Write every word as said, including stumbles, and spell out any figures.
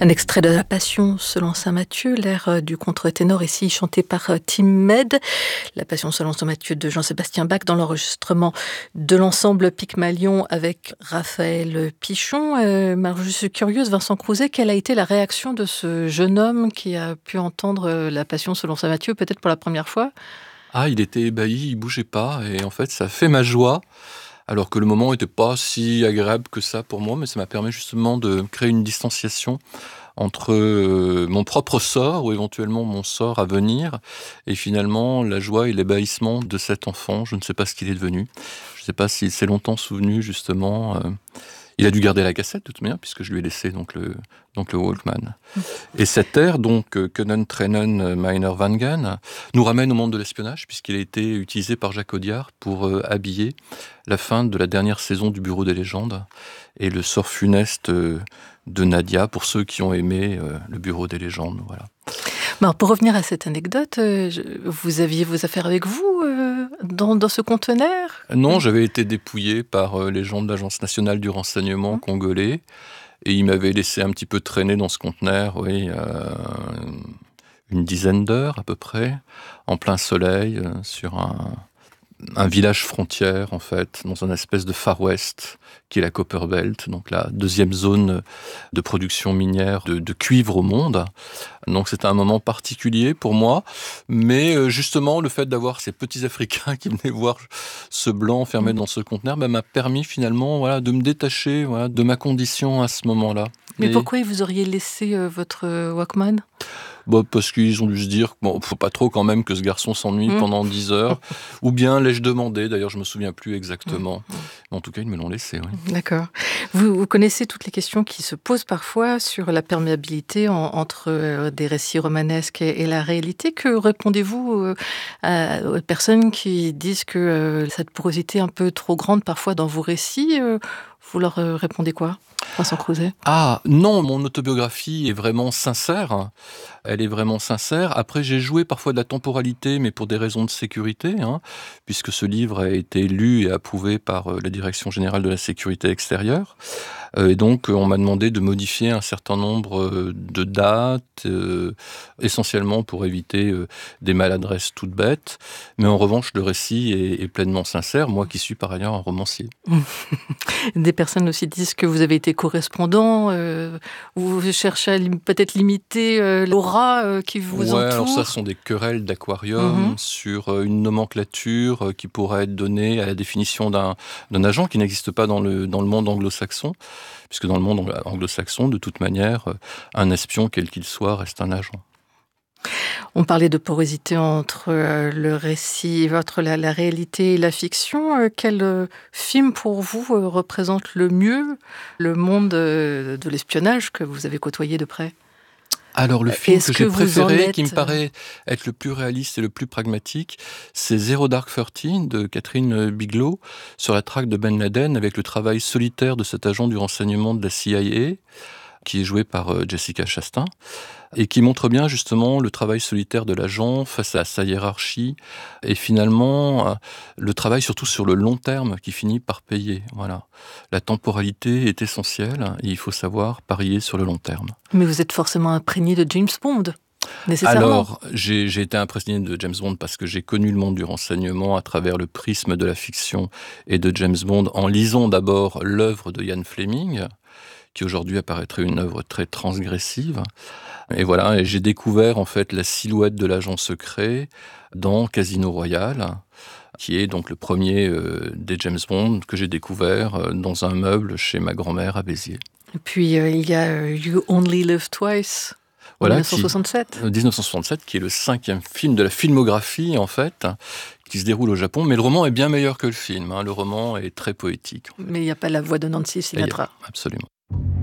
Un extrait de La Passion selon saint Matthieu, l'air du contre-ténor ici chanté par Tim Med. La Passion selon saint Matthieu de Jean-Sébastien Bach dans l'enregistrement de l'ensemble Pygmalion avec Raphaël Pichon. Euh, je suis curieuse, Vincent Crouzet, quelle a été la réaction de ce jeune homme qui a pu entendre La Passion selon saint Matthieu, peut-être pour la première fois ? Ah, il était ébahi, il bougeait pas, et en fait, ça fait ma joie. Alors que le moment n'était pas si agréable que ça pour moi, mais ça m'a permis justement de créer une distanciation entre euh, mon propre sort, ou éventuellement mon sort à venir, et finalement la joie et l'ébahissement de cet enfant. Je ne sais pas ce qu'il est devenu. Je ne sais pas s'il s'est longtemps souvenu, justement. Euh, il a dû garder la cassette, de toute manière, puisque je lui ai laissé donc le, donc le Walkman. Et cet air, donc, euh, Können trennen meiner Wangen, nous ramène au monde de l'espionnage, puisqu'il a été utilisé par Jacques Audiard pour euh, habiller la fin de la dernière saison du Bureau des légendes et le sort funeste euh, de Nadia, pour ceux qui ont aimé euh, le Bureau des légendes. Voilà. Alors, pour revenir à cette anecdote, euh, je, vous aviez vos affaires avec vous euh, dans, dans ce conteneur ? Non, j'avais été dépouillé par euh, les gens de l'Agence nationale du renseignement mmh. congolais, et ils m'avaient laissé un petit peu traîner dans ce conteneur, oui, euh, une dizaine d'heures à peu près, en plein soleil, euh, sur un... un village frontière, en fait, dans une espèce de Far West, qui est la Copperbelt, donc la deuxième zone de production minière de, de cuivre au monde. Donc c'était un moment particulier pour moi, mais justement, le fait d'avoir ces petits Africains qui venaient voir ce blanc enfermé dans ce conteneur bah, m'a permis finalement voilà, de me détacher voilà, de ma condition à ce moment-là. Mais Et... pourquoi vous auriez laissé euh, votre Walkman ? Bah parce qu'ils ont dû se dire, bon, faut pas trop quand même que ce garçon s'ennuie mmh. pendant dix heures. Ou bien l'ai-je demandé, d'ailleurs je me souviens plus exactement. Mmh. Mais en tout cas, ils me l'ont laissé. Oui. D'accord. Vous, vous connaissez toutes les questions qui se posent parfois sur la perméabilité en, entre euh, des récits romanesques et, et la réalité. Que répondez-vous euh, à, aux personnes qui disent que euh, cette porosité un peu trop grande parfois dans vos récits, euh, vous leur euh, répondez quoi ? Vincent Crouzet ? Ah, non, mon autobiographie est vraiment sincère. Elle est vraiment sincère. Après, j'ai joué parfois de la temporalité, mais pour des raisons de sécurité, hein, puisque ce livre a été lu et approuvé par euh, la Direction générale de la sécurité extérieure. Euh, et donc, euh, on m'a demandé de modifier un certain nombre euh, de dates, euh, essentiellement pour éviter euh, des maladresses toutes bêtes. Mais en revanche, le récit est, est pleinement sincère, moi qui suis par ailleurs un romancier. Des personnes aussi disent que vous avez été correspondant, euh, vous cherchez à lim- peut-être limiter euh, l'aura euh, qui vous ouais, entoure. Alors ça, ce sont des querelles d'aquarium mm-hmm. sur euh, une nomenclature euh, qui pourrait être donnée à la définition d'un, d'un agent qui n'existe pas dans le, dans le monde anglo-saxon, puisque dans le monde anglo-saxon, de toute manière, euh, un espion, quel qu'il soit, reste un agent. On parlait de porosité entre euh, le récit, entre la, la réalité et la fiction. Euh, quel euh, film pour vous euh, représente le mieux le monde euh, de l'espionnage que vous avez côtoyé de près ? Alors, le film Est-ce que j'ai que préféré, êtes... qui me paraît être le plus réaliste et le plus pragmatique, c'est Zero Dark Thirty de Catherine Bigelow, sur la traque de Ben Laden, avec le travail solitaire de cet agent du renseignement de la C I A, qui est joué par Jessica Chastain, et qui montre bien justement le travail solitaire de l'agent face à sa hiérarchie, et finalement le travail surtout sur le long terme qui finit par payer. Voilà. La temporalité est essentielle, et il faut savoir parier sur le long terme. Mais vous êtes forcément imprégné de James Bond, nécessairement. Alors, j'ai, j'ai été imprégné de James Bond parce que j'ai connu le monde du renseignement à travers le prisme de la fiction et de James Bond, en lisant d'abord l'œuvre de Ian Fleming, qui aujourd'hui apparaîtrait une œuvre très transgressive. Et voilà, et j'ai découvert en fait la silhouette de l'agent secret dans Casino Royale, qui est donc le premier euh, des James Bond que j'ai découvert euh, dans un meuble chez ma grand-mère à Béziers. Et puis euh, il y a euh, You Only Live Twice, en voilà, dix-neuf cent soixante-sept. Qui, dix-neuf cent soixante-sept, qui est le cinquième film de la filmographie en fait, qui se déroule au Japon, mais le roman est bien meilleur que le film. Hein. Le roman est très poétique. En fait. Mais il n'y a pas la voix de Nancy Sinatra. Absolument.